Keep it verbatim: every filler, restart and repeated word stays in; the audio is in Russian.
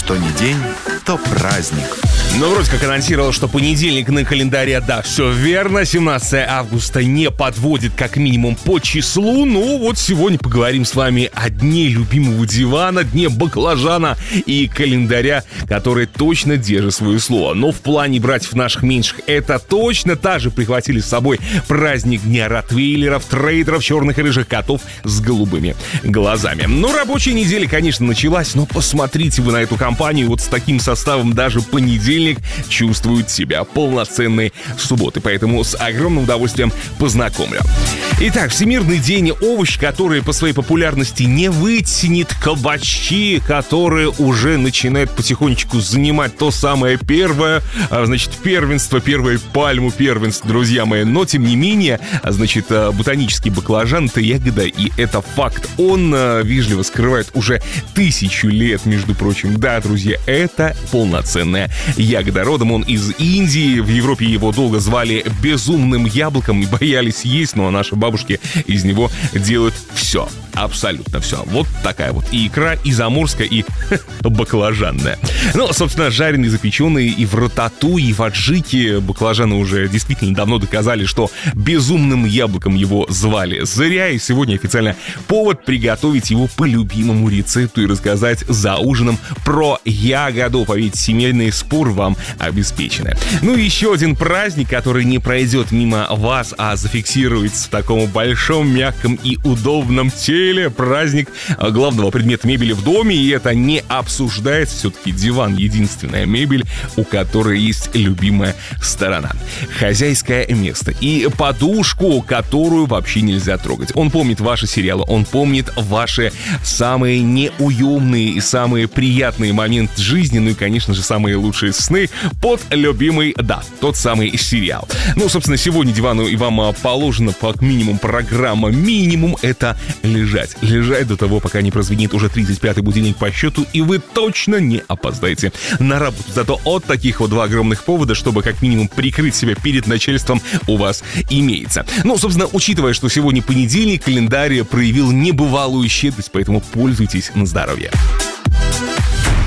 Что ни день, то праздник. Ну, вроде как анонсировал, что понедельник на календаре, да, все верно, семнадцатое августа не подводит как минимум по числу. Ну, вот сегодня поговорим с вами о дне любимого дивана, дне баклажана и календаря, который точно держит свое слово. Но в плане братьев наших меньших это точно также прихватили с собой праздник дня ротвейлеров, трейдеров, черных и рыжих котов с голубыми глазами. Ну, рабочая неделя, конечно, началась, но посмотрите вы на эту компанию, вот с таким составом даже понедельник чувствует себя полноценной субботой, поэтому с огромным удовольствием познакомлю. Итак, Всемирный день овощей, который по своей популярности не вытянет кабачки, которые уже начинают потихонечку занимать то самое первое, значит, первенство, первую пальму первенства, друзья мои. Но, тем не менее, значит, ботанический баклажан — это ягода, и это факт. Он вежливо скрывает уже тысячу лет, между прочим. Да, друзья, это полноценная ягода. Родом он из Индии. В Европе его долго звали безумным яблоком и боялись есть, но наши бабушки из него делают все. Абсолютно все. Вот такая вот и икра, и заморская, и баклажанная. Ну, собственно, жареные, запеченные и в рататуй, и в аджике. Баклажаны уже действительно давно доказали, что безумным яблоком его звали зря. И сегодня официально повод приготовить его по любимому рецепту и рассказать за ужином про ягоду. Поверьте, семейный спор вам обеспечены. Ну и еще один праздник, который не пройдет мимо вас, а зафиксируется в таком большом, мягком и удобном теле. Праздник главного предмета мебели в доме, и это не обсуждается. Все-таки диван — единственная мебель, у которой есть любимая сторона. Хозяйское место и подушку, которую вообще нельзя трогать. Он помнит ваши сериалы, он помнит ваши самые неуемные и самые приятные моменты жизни, ну и, конечно же, самые лучшие сны под любимый, да, тот самый сериал. Ну, собственно, сегодня дивану и вам положено как минимум программа минимум — это лежать. Лежать до того, пока не прозвенит уже тридцать пятый будильник по счету, и вы точно не опоздаете на работу. Зато от таких вот два огромных повода, чтобы как минимум прикрыть себя перед начальством, у вас имеется. Ну, собственно, учитывая, что сегодня понедельник, календарь проявил небывалую щедрость, поэтому пользуйтесь на здоровье.